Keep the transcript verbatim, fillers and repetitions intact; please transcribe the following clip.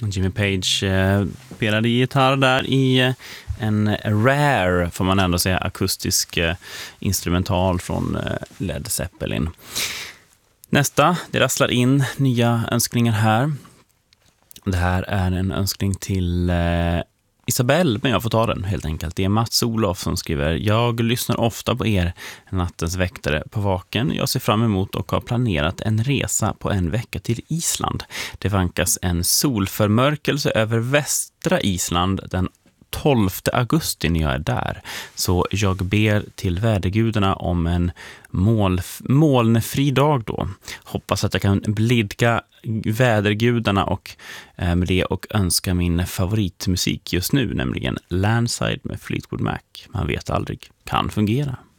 Jimmy Page eh, spelade gitarr där i eh, en rare, får man ändå säga, akustisk eh, instrumental från eh, Led Zeppelin. Nästa, det rasslar in nya önskningar här. Det här är en önskning till eh, Isabelle, men jag får ta den helt enkelt. Det är Mats Olof som skriver: jag lyssnar ofta på er, nattens väktare på Vaken. Jag ser fram emot och har planerat en resa på en vecka till Island. Det vankas en solförmörkelse över västra Island den tolfte augusti när jag är där. Så jag ber till vädergudarna om en mål, molnfri dag då. Hoppas att jag kan blidka vädergudarna och eh, med det och önska min favoritmusik just nu, nämligen Landside med Fleetwood Mac. Man vet aldrig, kan fungera.